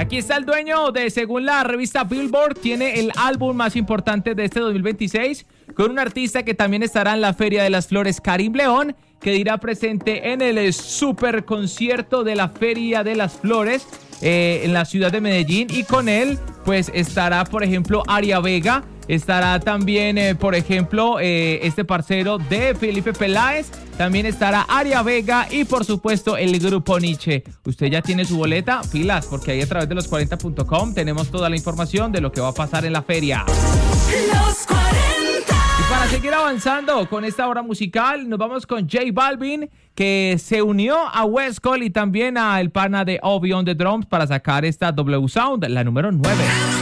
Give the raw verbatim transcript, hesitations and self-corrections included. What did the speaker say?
Aquí está el dueño de, según la revista Billboard, tiene el álbum más importante de este dos mil veintiséis, con un artista que también estará en la Feria de las Flores, Karim León, que dirá presente en el super concierto de la Feria de las Flores eh, en la ciudad de Medellín. Y con él, pues estará, por ejemplo, Aria Vega. Estará también, eh, por ejemplo, eh, este parcero de Felipe Peláez. También estará Aria Vega y, por supuesto, el grupo Nietzsche. ¿Usted ya tiene su boleta? Pilas, porque ahí a través de los cuarenta punto com tenemos toda la información de lo que va a pasar en la feria. Los cuarenta. Y para seguir avanzando con esta hora musical, nos vamos con J Balvin, que se unió a West Cole y también a el pana de Obi on the Drums para sacar esta W Sound, la número nueve.